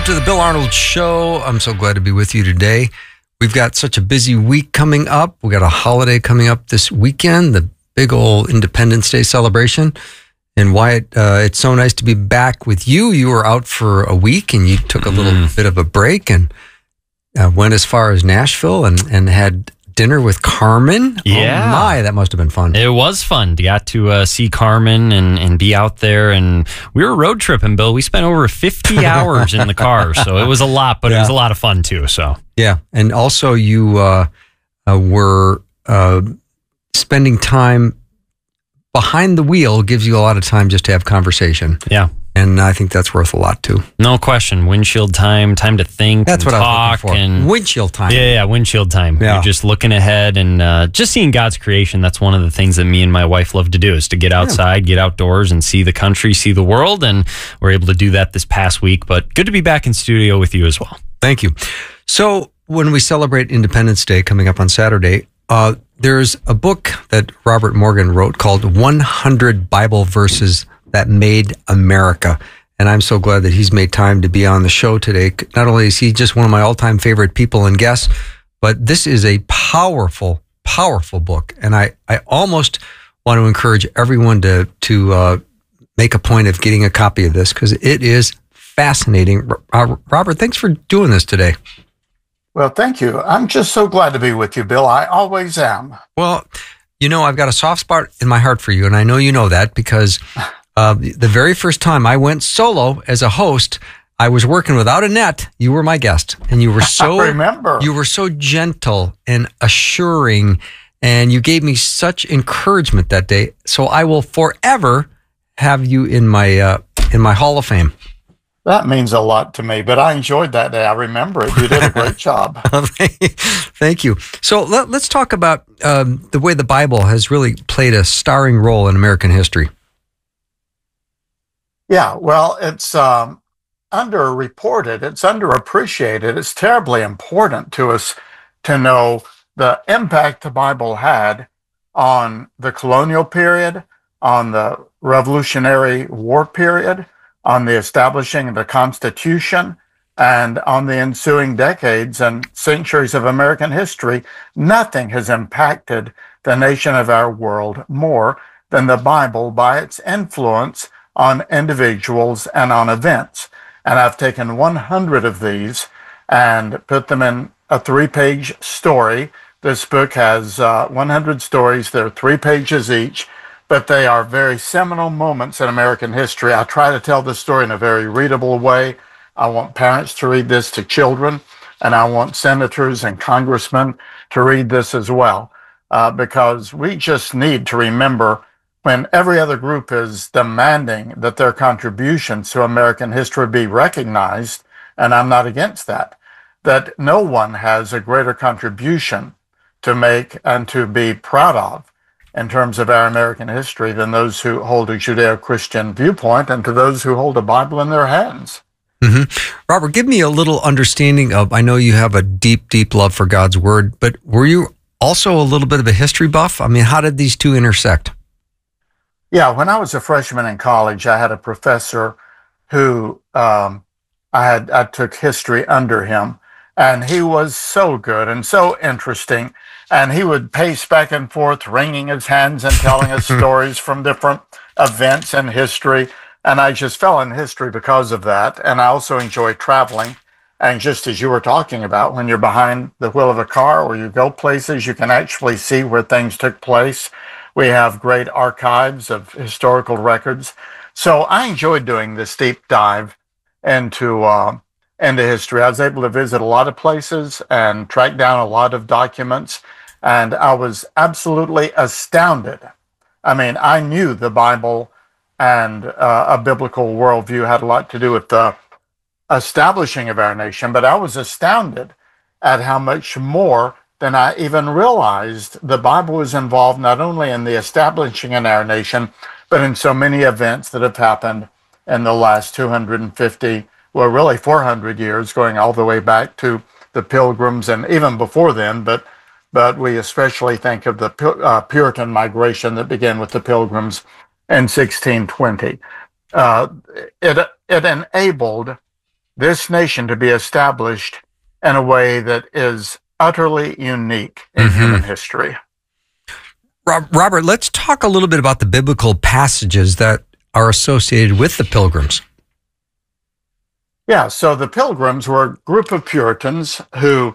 to the Bill Arnold Show. I'm so glad to be with you today. We've got such a busy week coming up. We got a holiday coming up this weekend, the big old Independence Day celebration. And Wyatt, it's so nice to be back with you. You were out for a week and you took a little bit of a break and went as far as Nashville and had dinner with Carmen. Yeah. Oh my, that must have been fun. It was fun. You got to see Carmen and be out there. And we were road tripping, Bill. We spent over 50 hours in the car. So it was a lot, but it was a lot of fun too. So yeah. And also you were spending time behind the wheel, gives you a lot of time just to have conversation. Yeah. And I think that's worth a lot too. No question. Windshield time to think. That's what talk, I was looking for. and windshield time. Yeah, windshield time. Yeah. You're just looking ahead and just seeing God's creation. That's one of the things that me and my wife love to do, is to get outside, get outdoors, and see the country, see the world. And we're able to do that this past week. But good to be back in studio with you as well. Thank you. So when we celebrate Independence Day coming up on Saturday, there's a book that Robert Morgan wrote called 100 Bible Verses That Made America. And I'm so glad that he's made time to be on the show today. Not only is he just one of my all-time favorite people and guests, but this is a powerful, powerful book. And I almost want to encourage everyone to make a point of getting a copy of this because it is fascinating. Robert, thanks for doing this today. Well, thank you. I'm just so glad to be with you, Bill. I always am. Well, you know, I've got a soft spot in my heart for you, and I know you know that because the very first time I went solo as a host, I was working without a net. You were my guest, and you were so I remember. You were so gentle and assuring, and you gave me such encouragement that day. So I will forever have you in my Hall of Fame. That means a lot to me, but I enjoyed that day. I remember it. You did a great job. Thank you. So let's talk about the way the Bible has really played a starring role in American history. Yeah, well, it's underreported. It's underappreciated. It's terribly important to us to know the impact the Bible had on the colonial period, on the Revolutionary War period, on the establishing of the Constitution, and on the ensuing decades and centuries of American history. Nothing has impacted the nation of our world more than the Bible by its influence on individuals and on events. And I've taken 100 of these and put them in a 3-page story. This book has 100 stories. They're 3 pages each, but they are very seminal moments in American history. I try to tell this story in a very readable way. I want parents to read this to children, and I want senators and congressmen to read this as well, because we just need to remember, when every other group is demanding that their contributions to American history be recognized, and I'm not against that no one has a greater contribution to make and to be proud of in terms of our American history than those who hold a Judeo-Christian viewpoint and to those who hold a Bible in their hands. Mm-hmm. Robert, give me a little understanding of, I know you have a deep, deep love for God's Word, but were you also a little bit of a history buff? I mean, how did these two intersect? Yeah, when I was a freshman in college, I had a professor who I took history under him, and he was so good and so interesting. And he would pace back and forth, wringing his hands and telling us stories from different events in history. And I just fell in history because of that. And I also enjoy traveling. And just as you were talking about, when you're behind the wheel of a car or you go places, you can actually see where things took place. We have great archives of historical records. So I enjoyed doing this deep dive into history. I was able to visit a lot of places and track down a lot of documents. And I was absolutely astounded. I mean, I knew the Bible and a biblical worldview had a lot to do with the establishing of our nation, but I was astounded at how much more than I even realized the Bible was involved not only in the establishing in our nation, but in so many events that have happened in the last 250, well, really 400 years, going all the way back to the Pilgrims and even before then, but we especially think of the Puritan migration that began with the Pilgrims in 1620. It enabled this nation to be established in a way that is utterly unique in human history. Robert, let's talk a little bit about the biblical passages that are associated with the Pilgrims. Yeah, so the Pilgrims were a group of Puritans who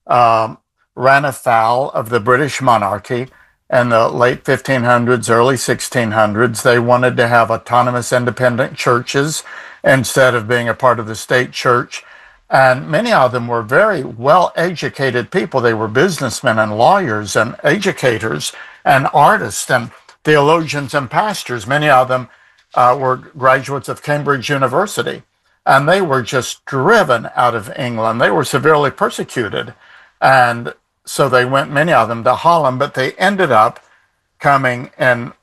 ran afoul of the British monarchy in the late 1500s, early 1600s. They wanted to have autonomous, independent churches instead of being a part of the state church. And many of them were very well-educated people. They were businessmen and lawyers and educators and artists and theologians and pastors. Many of them were graduates of Cambridge University. And they were just driven out of England. They were severely persecuted. And so they went, many of them, to Holland, but they ended up coming in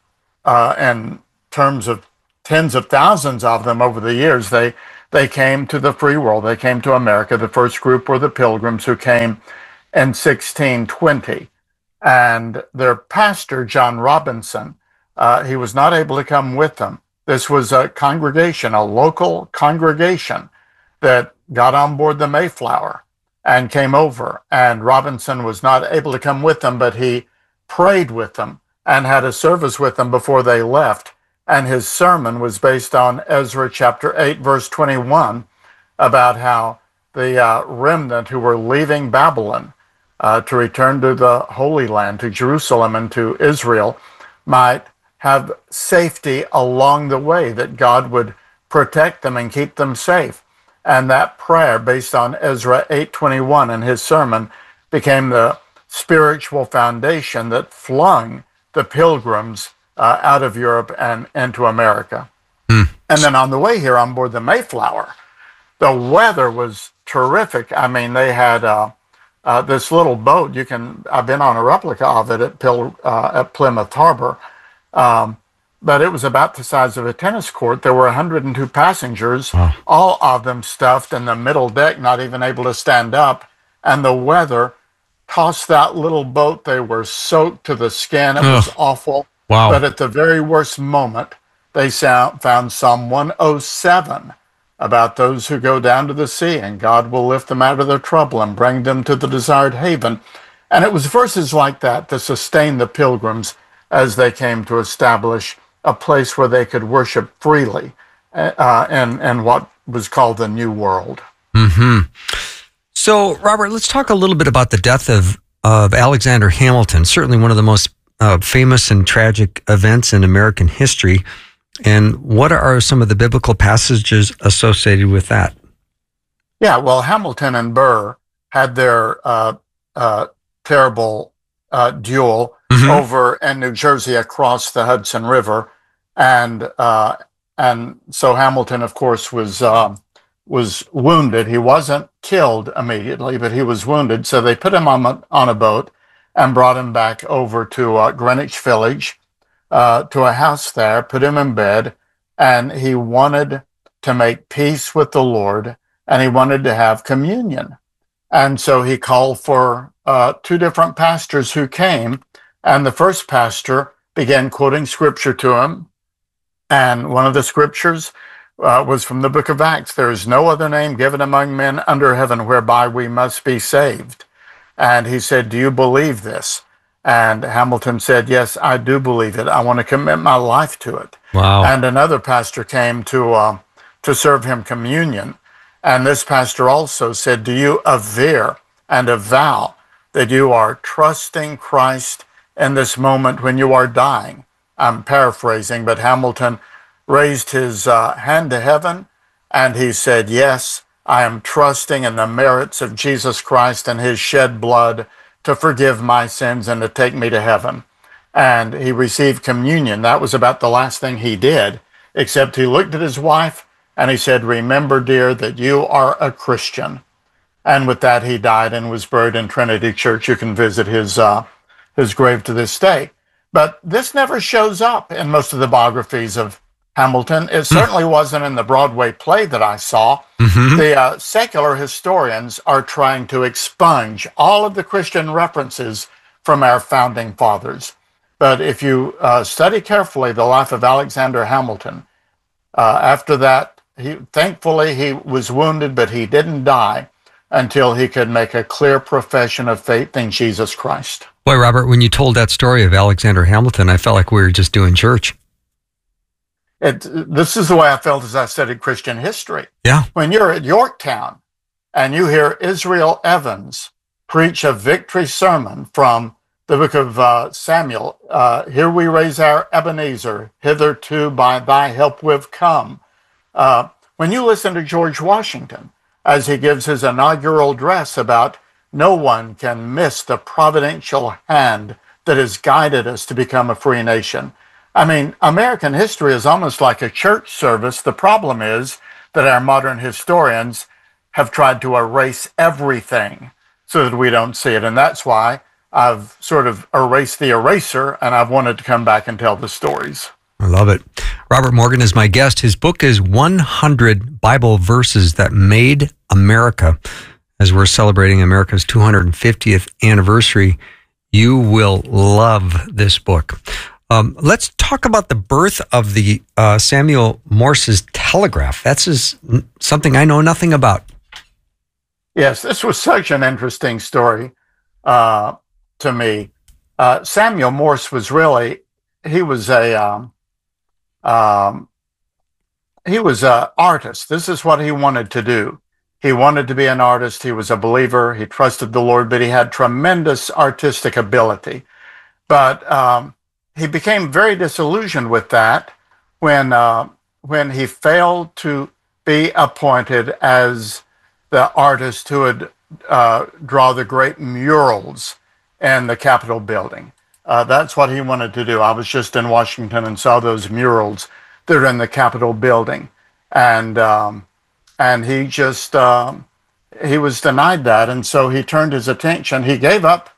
terms of tens of thousands of them over the years. They came to the free world. They came to America. The first group were the Pilgrims, who came in 1620. And their pastor, John Robinson, he was not able to come with them. This was a congregation, a local congregation that got on board the Mayflower and came over. And Robinson was not able to come with them, but he prayed with them and had a service with them before they left. And his sermon was based on Ezra chapter 8, verse 21, about how the remnant who were leaving Babylon to return to the Holy Land, to Jerusalem and to Israel, might have safety along the way, that God would protect them and keep them safe. And that prayer, based on Ezra 8:21 in his sermon, became the spiritual foundation that flung the Pilgrims out of Europe and into America. And then on the way here on board the Mayflower, the weather was terrific. I mean, they had this little boat. I've been on a replica of it at Plymouth Harbor. But it was about the size of a tennis court. There were 102 passengers, all of them stuffed in the middle deck, not even able to stand up. And the weather tossed that little boat. They were soaked to the skin. It was awful. Wow. But at the very worst moment, they found Psalm 107 about those who go down to the sea, and God will lift them out of their trouble and bring them to the desired haven. And it was verses like that that sustained the Pilgrims as they came to establish a place where they could worship freely in what was called the New World. So, Robert, let's talk a little bit about the death of Alexander Hamilton, certainly one of the most famous and tragic events in American history. And what are some of the biblical passages associated with that? Yeah, well, Hamilton and Burr had their terrible duel over in New Jersey across the Hudson River, and so Hamilton, of course, was wounded. He wasn't killed immediately, but he was wounded. So they put him on a boat and brought him back over to Greenwich Village, to a house there, put him in bed, and he wanted to make peace with the Lord, and he wanted to have communion. And so he called for two different pastors who came, and the first pastor began quoting scripture to him. And one of the scriptures was from the book of Acts. There is no other name given among men under heaven whereby we must be saved. And he said, do you believe this? And Hamilton said, yes, I do believe it. I want to commit my life to it. Wow. And another pastor came to serve him communion. And this pastor also said, do you aver and avow that you are trusting Christ in this moment when you are dying? I'm paraphrasing, but Hamilton raised his hand to heaven and he said, yes, I am trusting in the merits of Jesus Christ and his shed blood to forgive my sins and to take me to heaven. And he received communion. That was about the last thing he did, except he looked at his wife and he said, remember, dear, that you are a Christian. And with that, he died and was buried in Trinity Church. You can visit his grave to this day. But this never shows up in most of the biographies of Hamilton. It certainly wasn't in the Broadway play that I saw. The secular historians are trying to expunge all of the Christian references from our founding fathers. But if you study carefully the life of Alexander Hamilton, after that, thankfully he was wounded, but he didn't die until he could make a clear profession of faith in Jesus Christ. Boy, Robert, when you told that story of Alexander Hamilton, I felt like we were just doing church. This is the way I felt as I studied Christian history. Yeah. When you're at Yorktown and you hear Israel Evans preach a victory sermon from the book of Samuel, here we raise our Ebenezer, hitherto by thy help we've come. When you listen to George Washington, as he gives his inaugural address about no one can miss the providential hand that has guided us to become a free nation. I mean, American history is almost like a church service. The problem is that our modern historians have tried to erase everything so that we don't see it. And that's why I've sort of erased the eraser, and I've wanted to come back and tell the stories. I love it. Robert Morgan is my guest. His book is 100 Bible Verses That Made America. As we're celebrating America's 250th anniversary, you will love this book. Let's talk about the birth of the Samuel Morse's telegraph. That's something I know nothing about. Yes, this was such an interesting story to me. Samuel Morse was really, he was an artist. This is what he wanted to do. He wanted to be an artist. He was a believer. He trusted the Lord, but he had tremendous artistic ability. But he became very disillusioned with that when he failed to be appointed as the artist who would draw the great murals in the Capitol building. That's what he wanted to do. I was just in Washington and saw those murals that are in the Capitol building. And he just, he was denied that. And so he turned his attention, he gave up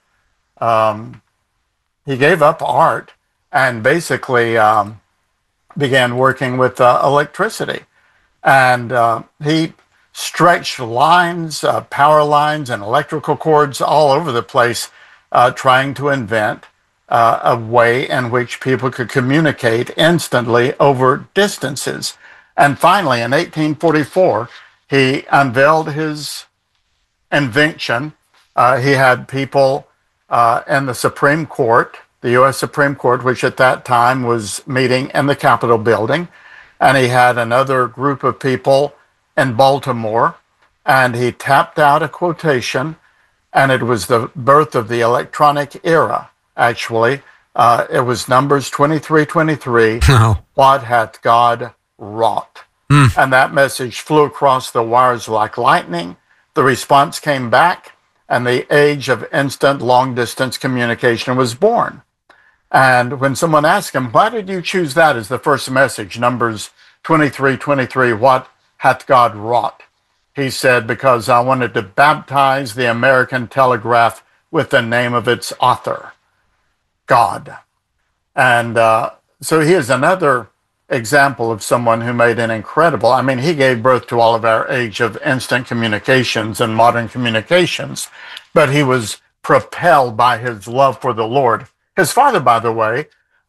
art and basically began working with electricity. And he stretched lines, power lines and electrical cords all over the place, trying to invent a way in which people could communicate instantly over distances. And finally, in 1844, he unveiled his invention. He had people in the Supreme Court, the U.S. Supreme Court, which at that time was meeting in the Capitol building. And he had another group of people in Baltimore. And he tapped out a quotation, and it was the birth of the electronic era, actually. It was Numbers 23:23. Oh. What hath God wrought? And that message flew across the wires like lightning. The response came back, and the age of instant long-distance communication was born. And when someone asked him, why did you choose that as the first message, Numbers 23:23, what hath God wrought? He said, because I wanted to baptize the American telegraph with the name of its author, God. And so he is another example of someone who made an incredible, I mean, he gave birth to all of our age of instant communications and modern communications, but he was propelled by his love for the Lord. His father, by the way,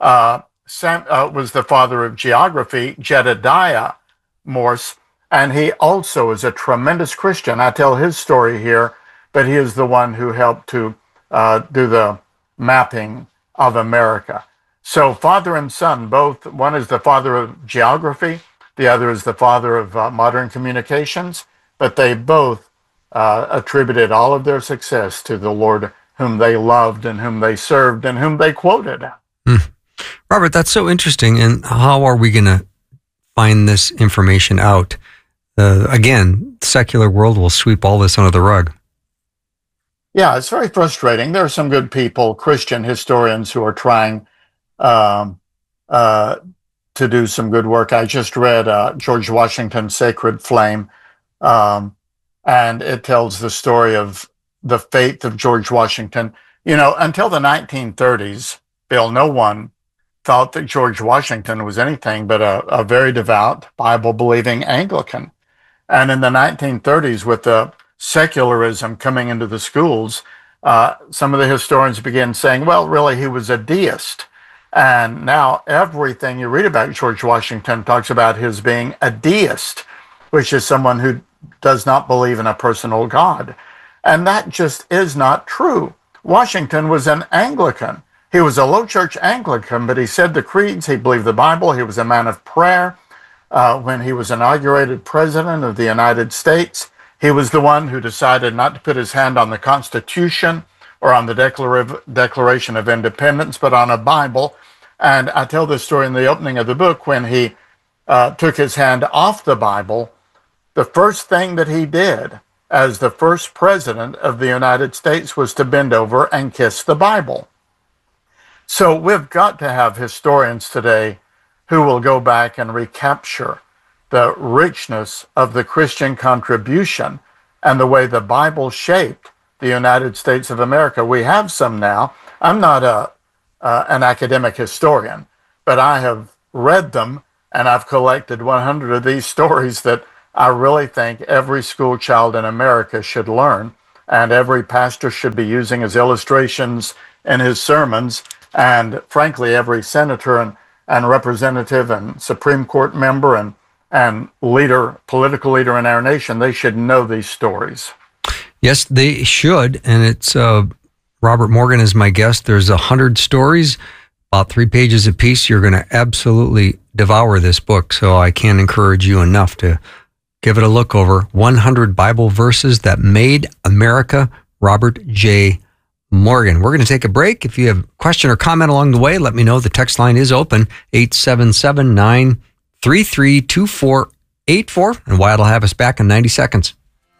was the father of geography, Jedediah Morse, and he also is a tremendous Christian. I tell his story here, but he is the one who helped to do the mapping of America. So father and son, both, one is the father of geography, the other is the father of modern communications, but they both attributed all of their success to the Lord whom they loved and whom they served and whom they quoted. Robert, that's so interesting. And how are we going to find this information out? Again, the secular world will sweep all this under the rug. Yeah, it's very frustrating. There are some good people, Christian historians, who are trying to do some good work. I just read George Washington's Sacred Flame, and it tells the story of the faith of George Washington. You know, until the 1930s, Bill, no one thought that George Washington was anything but a very devout, Bible-believing Anglican. And in the 1930s, with the secularism coming into the schools, some of the historians began saying, well, really, he was a deist. And now everything you read about George Washington talks about his being a deist. which is someone who does not believe in a personal God. And that just is not true. Washington was an Anglican. He was a low church Anglican, but he said the creeds, he believed the Bible, he was a man of prayer. When he was inaugurated president of the United States, he was the one who decided not to put his hand on the Constitution or on the Declaration of Independence, but on a Bible. And I tell this story in the opening of the book. When he took his hand off the Bible, the first thing that he did as the first president of the United States was to bend over and kiss the Bible. So we've got to have historians today who will go back and recapture the richness of the Christian contribution and the way the Bible shaped the United States of America. We have some now. I'm not an academic historian, but I have read them, and I've collected 100 of these stories that I really think every school child in America should learn, and every pastor should be using as illustrations in his sermons, and frankly, every senator and representative and Supreme Court member and leader, political leader in our nation, they should know these stories. Yes, they should. And it's Robert Morgan is my guest. There's 100 stories, about 3 pages apiece. You're going to absolutely devour this book. So I can't encourage you enough to give it a look over. 100 Bible Verses That Made America, Robert J. Morgan. We're going to take a break. If you have a question or comment along the way, let me know. The text line is open, 877-933-2484. And Wyatt will have us back in 90 seconds.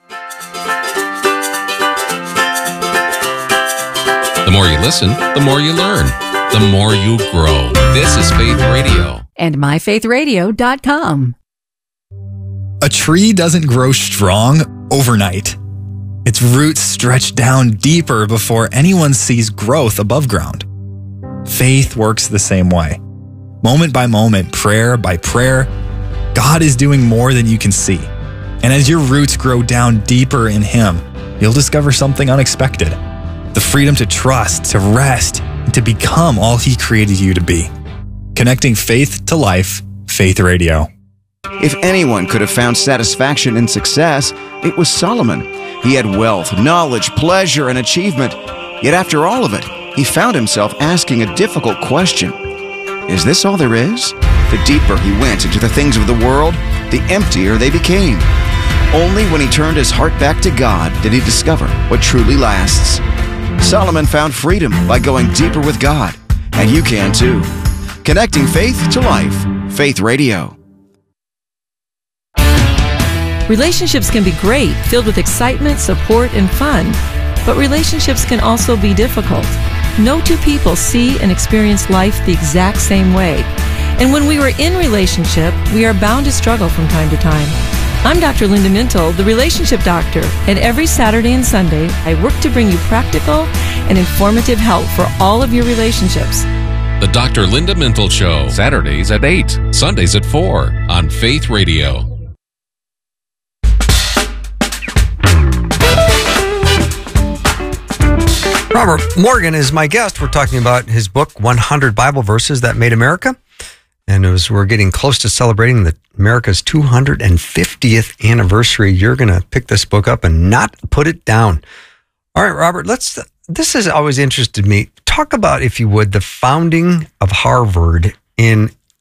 The more you listen, the more you learn, the more you grow. This is Faith Radio. And myfaithradio.com. A tree doesn't grow strong overnight. Its roots stretch down deeper before anyone sees growth above ground. Faith works the same way. Moment by moment, prayer by prayer, God is doing more than you can see. And as your roots grow down deeper in Him, you'll discover something unexpected. The freedom to trust, to rest, and to become all He created you to be. Connecting faith to life, Faith Radio. If anyone could have found satisfaction in success, it was Solomon. He had wealth, knowledge, pleasure, and achievement. Yet after all of it, he found himself asking a difficult question. Is this all there is? The deeper he went into the things of the world, the emptier they became. Only when he turned his heart back to God did he discover what truly lasts. Solomon found freedom by going deeper with God, and you can too. Connecting faith to life, Faith Radio. Relationships can be great, filled with excitement, support, and fun. But relationships can also be difficult. No two people see and experience life the exact same way. And when we are in relationship, we are bound to struggle from time to time. I'm Dr. Linda Mintle, the Relationship Doctor, and every Saturday and Sunday, I work to bring you practical and informative help for all of your relationships. The Dr. Linda Mintle Show, Saturdays at 8, Sundays at 4 on Faith Radio. Robert Morgan is my guest. We're talking about his book, 100 Bible Verses That Made America. And as we're getting close to celebrating America's 250th anniversary, you're going to pick this book up and not put it down. All right, Robert, this has always interested me. Talk about, if you would, the founding of Harvard in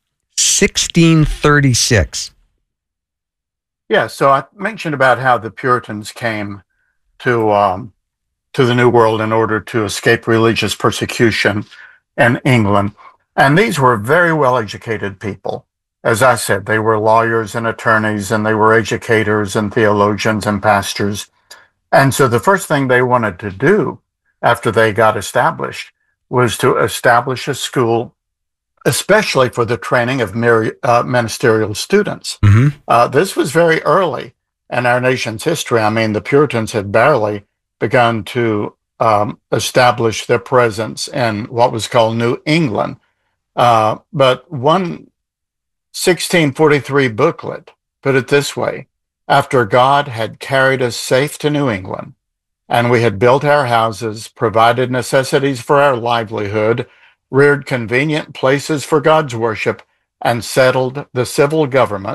1636. Yeah, so I mentioned about how the Puritans came to the New World in order to escape religious persecution in England. And these were very well-educated people. As I said, they were lawyers and attorneys, and they were educators and theologians and pastors. And so the first thing they wanted to do after they got established was to establish a school, especially for the training of ministerial students. Mm-hmm. This was very early in our nation's history. I mean, the Puritans had barely begun to establish their presence in what was called New England. But one 1643 booklet put it this way: after God had carried us safe to New England, and we had built our houses, provided necessities for our livelihood, reared convenient places for God's worship, and settled the civil government,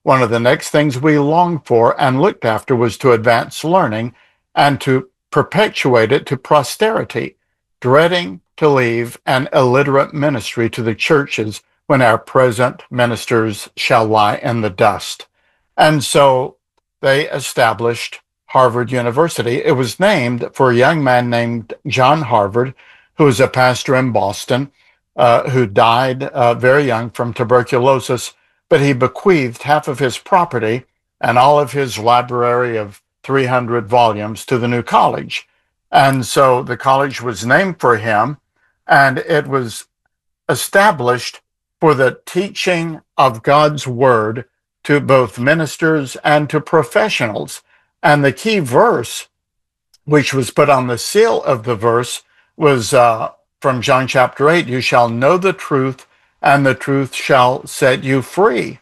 one of the next things we longed for and looked after was to advance learning and to perpetuate it to posterity, dreading to leave an illiterate ministry to the churches when our present ministers shall lie in the dust. And so they established Harvard University. It was named for a young man named John Harvard, who was a pastor in Boston, who died very young from tuberculosis, but he bequeathed half of his property and all of his library of 300 volumes to the new college. And so the college was named for him, and it was established for the teaching of God's word to both ministers and to professionals. And the key verse, which was put on the seal of the verse, was from John chapter 8, you shall know the truth, and the truth shall set you free.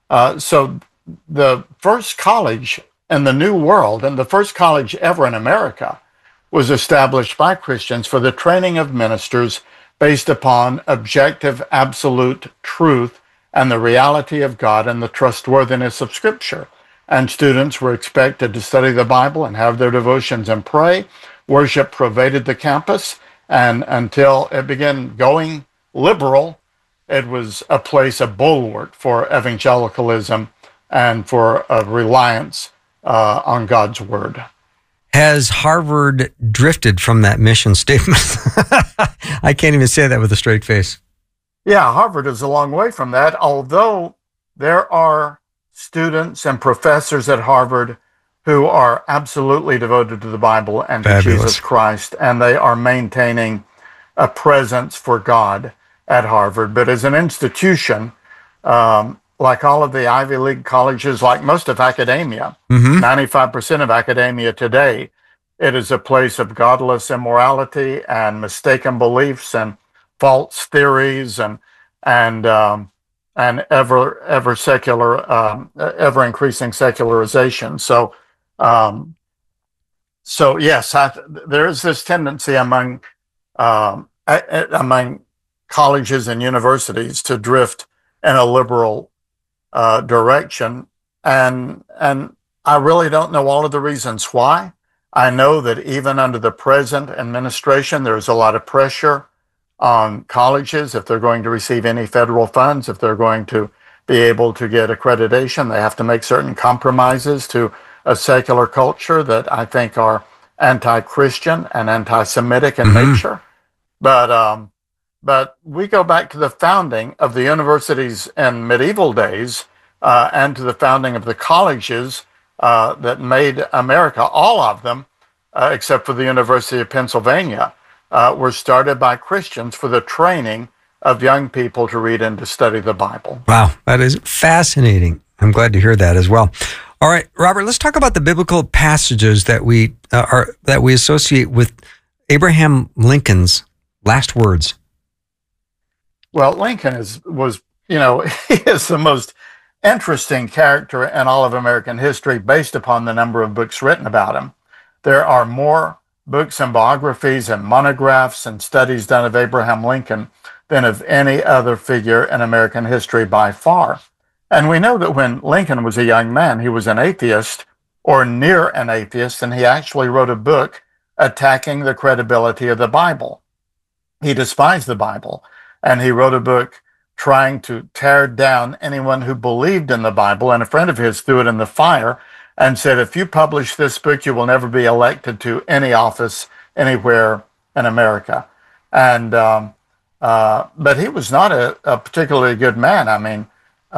So the first college in the New World, and the first college ever in America, was established by Christians for the training of ministers based upon objective, absolute truth and the reality of God and the trustworthiness of Scripture. And students were expected to study the Bible and have their devotions and pray. Worship pervaded the campus, and until it began going liberal, it was a place, a bulwark for evangelicalism and for a reliance on God's word. Has Harvard drifted from that mission statement? I can't even say that with a straight face. Yeah, Harvard is a long way from that, although there are students and professors at Harvard who are absolutely devoted to the Bible and to Jesus Christ, and they are maintaining a presence for God at Harvard. But as an institution, like all of the Ivy League colleges, like most of academia, 95% of academia today, it is a place of godless immorality and mistaken beliefs and false theories and ever secular, ever increasing secularization. So yes, there is this tendency among colleges and universities to drift in a liberal direction, and I really don't know all of the reasons why. I know that even under the present administration, there's a lot of pressure on colleges if they're going to receive any federal funds, if they're going to be able to get accreditation. They have to make certain compromises to a secular culture that I think are anti-Christian and anti-Semitic in nature. But we go back to the founding of the universities in medieval days and to the founding of the colleges that made America. All of them, except for the University of Pennsylvania, were started by Christians for the training of young people to read and to study the Bible. Wow, that is fascinating. I'm glad to hear that as well. All right, Robert, let's talk about the biblical passages that we associate with Abraham Lincoln's last words. Well, Lincoln was he is the most interesting character in all of American history based upon the number of books written about him. There are more books and biographies and monographs and studies done of Abraham Lincoln than of any other figure in American history by far. And we know that when Lincoln was a young man, he was an atheist or near an atheist, and he actually wrote a book attacking the credibility of the Bible. He despised the Bible, and he wrote a book trying to tear down anyone who believed in the Bible, and a friend of his threw it in the fire and said, if you publish this book, you will never be elected to any office anywhere in America. And but he was not a particularly good man. I mean,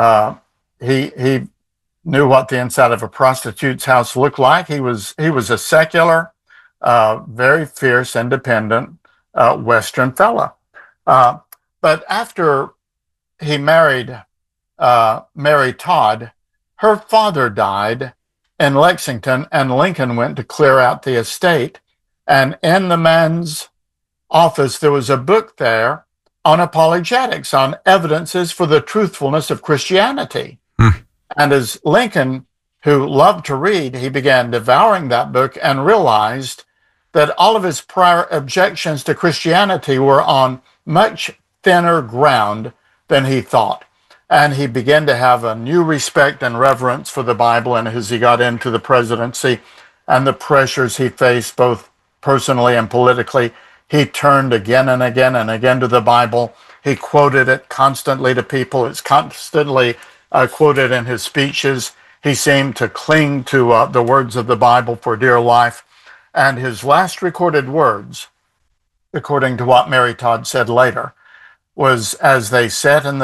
he knew what the inside of a prostitute's house looked like. He was a secular, very fierce, independent Western fella. But after he married Mary Todd, her father died in Lexington, and Lincoln went to clear out the estate. And in the man's office, there was a book there on apologetics, on evidences for the truthfulness of Christianity. And as Lincoln, who loved to read, he began devouring that book and realized that all of his prior objections to Christianity were on much thinner ground than he thought. And he began to have a new respect and reverence for the Bible. And as he got into the presidency and the pressures he faced, both personally and politically, he turned again and again and again to the Bible. He quoted it constantly to people. It's constantly quoted in his speeches. He seemed to cling to the words of the Bible for dear life. And his last recorded words, according to what Mary Todd said later, was as they sat in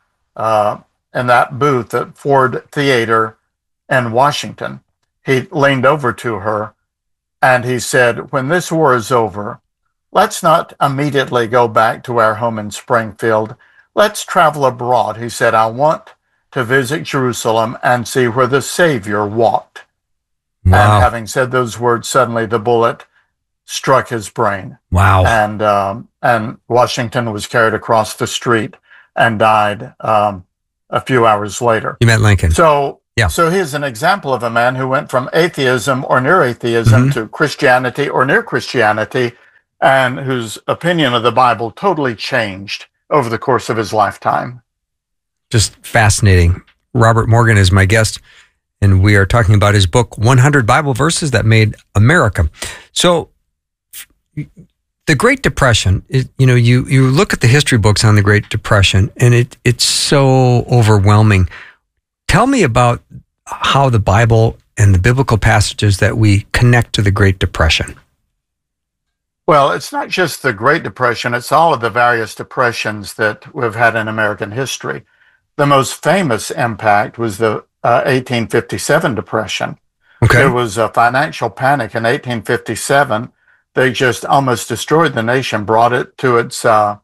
that booth at Ford Theater in Washington, he leaned over to her and he said, "When this war is over, let's not immediately go back to our home in Springfield. Let's travel abroad." He said, "I want to visit Jerusalem and see where the Savior walked." Wow. And having said those words, suddenly the bullet struck his brain. Wow. And Washington was carried across the street and died a few hours later. You meant Lincoln. So Yeah. So he's an example of a man who went from atheism or near atheism to Christianity or near Christianity, and whose opinion of the Bible totally changed over the course of his lifetime. Just fascinating. Robert Morgan is my guest, and we are talking about his book, 100 Bible Verses That Made America. So the Great Depression, you look at the history books on the Great Depression, and it's so overwhelming. Tell me about how the Bible and the biblical passages that we connect to the Great Depression. Well, it's not just the Great Depression, it's all of the various depressions that we've had in American history. The most famous impact was the 1857 Depression. Okay. There was a financial panic in 1857. They just almost destroyed the nation, brought it to its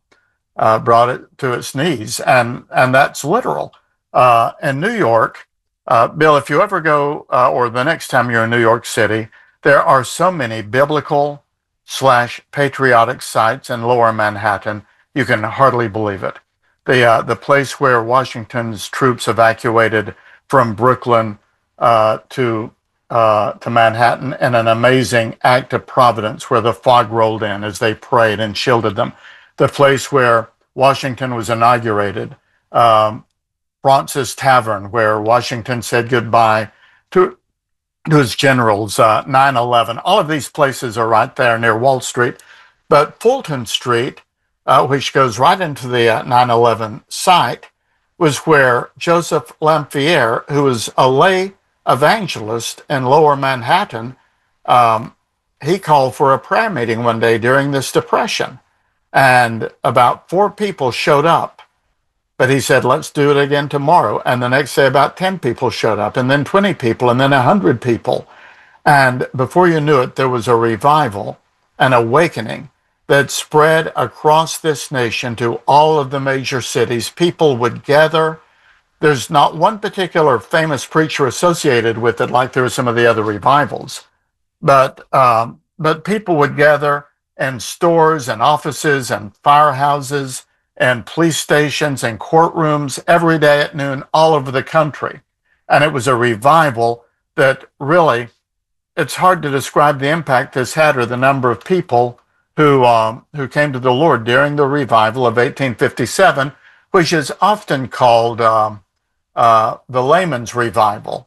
knees, and that's literal. In New York, Bill, if you ever go, or the next time you're in New York City, there are so many biblical/patriotic sites in Lower Manhattan, you can hardly believe it. The place where Washington's troops evacuated from Brooklyn to Manhattan in an amazing act of providence, where the fog rolled in as they prayed and shielded them. The place where Washington was inaugurated, Fraunces Tavern, where Washington said goodbye to his generals, 9/11. All of these places are right there near Wall Street. But Fulton Street, which goes right into the 9/11 site, was where Joseph Lamphere, who was a lay evangelist in Lower Manhattan, he called for a prayer meeting one day during this depression. And about 4 people showed up. But he said, let's do it again tomorrow. And the next day, about 10 people showed up, and then 20 people, and then 100 people. And before you knew it, there was a revival, an awakening that spread across this nation to all of the major cities. People would gather. There's not one particular famous preacher associated with it, like there were some of the other revivals. But people would gather in stores and offices and firehouses and police stations and courtrooms every day at noon all over the country. And it was a revival that really, it's hard to describe the impact this had or the number of people who came to the Lord during the revival of 1857, which is often called the layman's revival.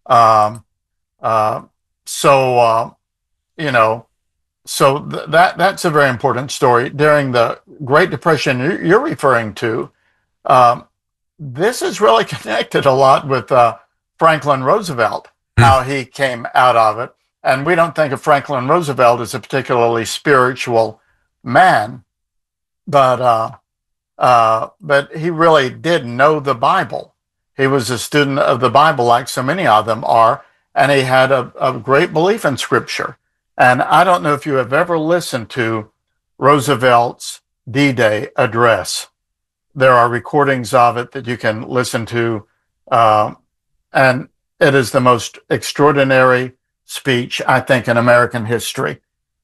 So that's a very important story. During the Great Depression you're referring to, this is really connected a lot with Franklin Roosevelt, how he came out of it. And we don't think of Franklin Roosevelt as a particularly spiritual man, but he really did know the Bible. He was a student of the Bible, like so many of them are, and he had a great belief in Scripture. And I don't know if you have ever listened to Roosevelt's D-Day address. There are recordings of it that you can listen to, and it is the most extraordinary speech, I think, in American history.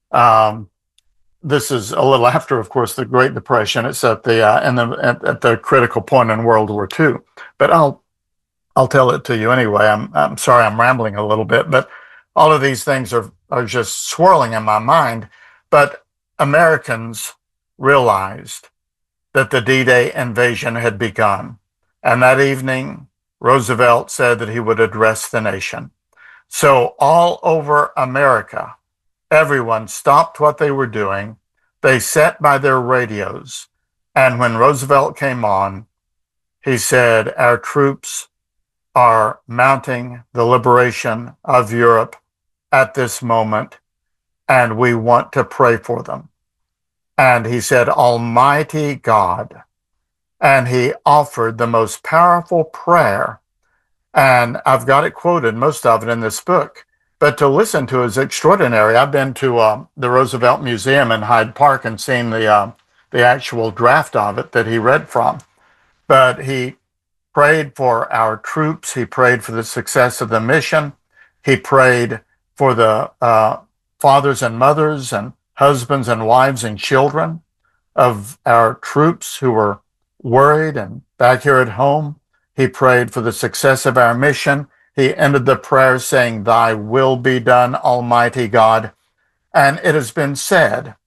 This is a little after, of course, the Great Depression. It's at the critical point in World War II. But I'll tell it to you anyway. I'm sorry I'm rambling a little bit, but all of these things are just swirling in my mind. But Americans realized that the D-Day invasion had begun. And that evening, Roosevelt said that he would address the nation. So all over America, everyone stopped what they were doing. They sat by their radios. And when Roosevelt came on, he said, our troops are mounting the liberation of Europe at this moment, and we want to pray for them. And he said, Almighty God. And he offered the most powerful prayer. And I've got it quoted, most of it in this book. But to listen to is extraordinary. I've been to the Roosevelt Museum in Hyde Park and seen the actual draft of it that he read from. But he prayed for our troops. He prayed for the success of the mission. He prayed for the fathers and mothers and husbands and wives and children of our troops who were worried and back here at home. He prayed for the success of our mission. He ended the prayer saying, Thy will be done, Almighty God. And it has been said